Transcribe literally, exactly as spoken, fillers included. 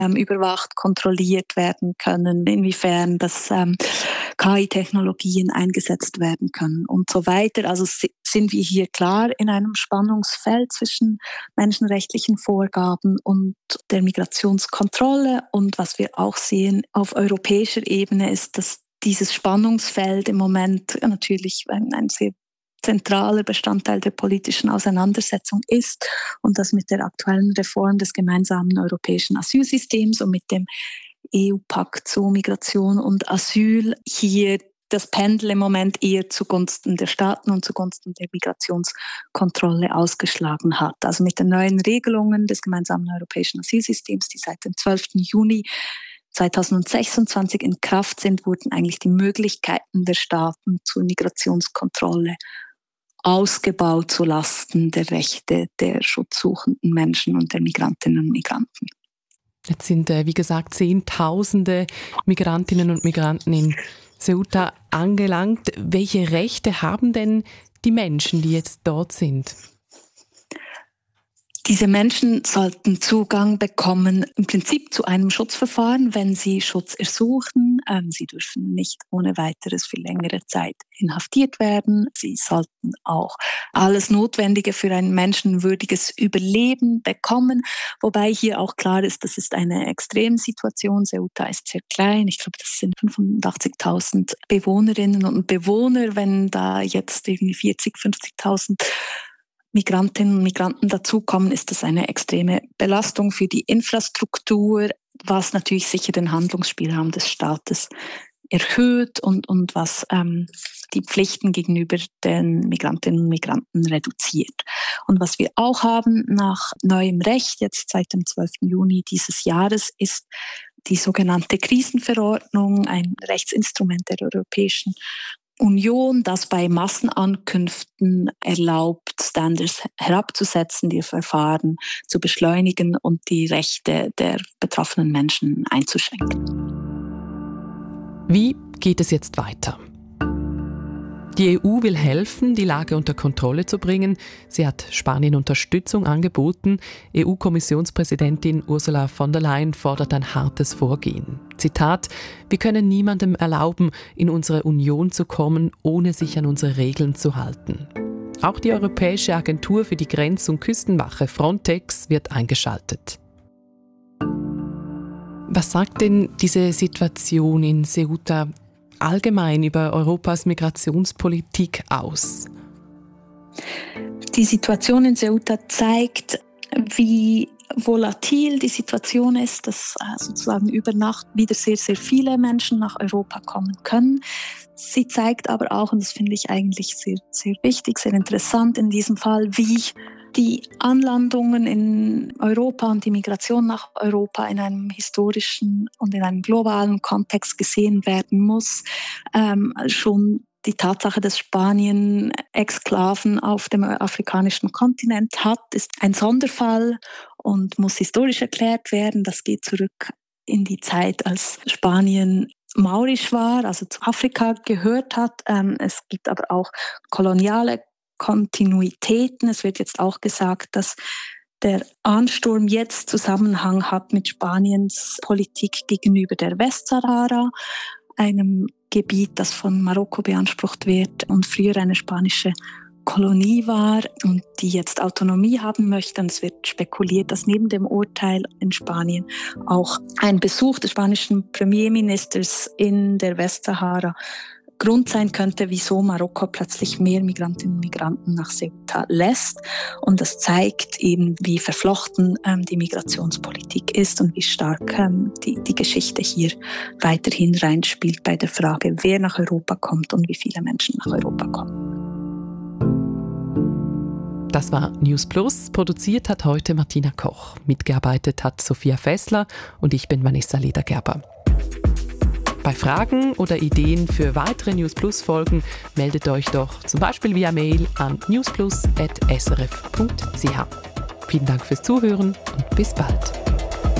ähm, überwacht, kontrolliert werden können, inwiefern das ähm, K I-Technologien eingesetzt werden können und so weiter. Also sind wir hier klar in einem Spannungsfeld zwischen menschenrechtlichen Vorgaben und der Migrationskontrolle. Und was wir auch sehen auf europäischer Ebene ist, dass dieses Spannungsfeld im Moment natürlich ein, ein sehr zentraler Bestandteil der politischen Auseinandersetzung ist und das mit der aktuellen Reform des gemeinsamen europäischen Asylsystems und mit dem E U-Pakt zu Migration und Asyl hier das Pendel im Moment eher zugunsten der Staaten und zugunsten der Migrationskontrolle ausgeschlagen hat. Also mit den neuen Regelungen des gemeinsamen europäischen Asylsystems, die seit dem zwölften Juni zweitausendsechsundzwanzig in Kraft sind, wurden eigentlich die Möglichkeiten der Staaten zur Migrationskontrolle ausgebaut zulasten der Rechte der schutzsuchenden Menschen und der Migrantinnen und Migranten. Jetzt sind, wie gesagt, Zehntausende Migrantinnen und Migranten in Ceuta angelangt. Welche Rechte haben denn die Menschen, die jetzt dort sind? Diese Menschen sollten Zugang bekommen, im Prinzip zu einem Schutzverfahren, wenn sie Schutz ersuchen. Ähm, sie dürfen nicht ohne weiteres für längere Zeit inhaftiert werden. Sie sollten auch alles Notwendige für ein menschenwürdiges Überleben bekommen. Wobei hier auch klar ist, das ist eine Extremsituation. Ceuta ist sehr klein. Ich glaube, das sind fünfundachtzigtausend Bewohnerinnen und Bewohner. Wenn da jetzt irgendwie vierzigtausend, fünfzigtausend Migrantinnen und Migranten dazukommen, ist das eine extreme Belastung für die Infrastruktur, was natürlich sicher den Handlungsspielraum des Staates erhöht und, und was ähm, die Pflichten gegenüber den Migrantinnen und Migranten reduziert. Und was wir auch haben nach neuem Recht, jetzt seit dem zwölften Juni dieses Jahres, ist die sogenannte Krisenverordnung, ein Rechtsinstrument der Europäischen Union, das bei Massenankünften erlaubt, Standards herabzusetzen, die Verfahren zu beschleunigen und die Rechte der betroffenen Menschen einzuschränken. Wie geht es jetzt weiter? Die E U will helfen, die Lage unter Kontrolle zu bringen. Sie hat Spanien Unterstützung angeboten. E U-Kommissionspräsidentin Ursula von der Leyen fordert ein hartes Vorgehen. Zitat: Wir können niemandem erlauben, in unsere Union zu kommen, ohne sich an unsere Regeln zu halten. Auch die Europäische Agentur für die Grenz- und Küstenwache Frontex wird eingeschaltet. Was sagt denn diese Situation in Ceuta allgemein über Europas Migrationspolitik aus? Die Situation in Ceuta zeigt, wie volatil die Situation ist, dass sozusagen über Nacht wieder sehr, sehr viele Menschen nach Europa kommen können. Sie zeigt aber auch, und das finde ich eigentlich sehr, sehr wichtig, sehr interessant in diesem Fall, wie die Anlandungen in Europa und die Migration nach Europa in einem historischen und in einem globalen Kontext gesehen werden muss. Ähm, schon die Tatsache, dass Spanien Exklaven auf dem afrikanischen Kontinent hat, ist ein Sonderfall und muss historisch erklärt werden. Das geht zurück in die Zeit, als Spanien maurisch war, also zu Afrika gehört hat. Ähm, es gibt aber auch koloniale Kontinuitäten. Es wird jetzt auch gesagt, dass der Ansturm jetzt Zusammenhang hat mit Spaniens Politik gegenüber der Westsahara, einem Gebiet, das von Marokko beansprucht wird und früher eine spanische Kolonie war und die jetzt Autonomie haben möchte. Und es wird spekuliert, dass neben dem Urteil in Spanien auch ein Besuch des spanischen Premierministers in der Westsahara Grund sein könnte, wieso Marokko plötzlich mehr Migrantinnen und Migranten nach Ceuta lässt. Und das zeigt eben, wie verflochten ähm, die Migrationspolitik ist und wie stark ähm, die, die Geschichte hier weiterhin reinspielt bei der Frage, wer nach Europa kommt und wie viele Menschen nach Europa kommen. Das war News Plus. Produziert hat heute Martina Koch. Mitgearbeitet hat Sophia Fessler und ich bin Vanessa Ledergerber. Bei Fragen oder Ideen für weitere News Plus Folgen meldet euch doch zum Beispiel via Mail an newsplus at s r f punkt c h. Vielen Dank fürs Zuhören und bis bald.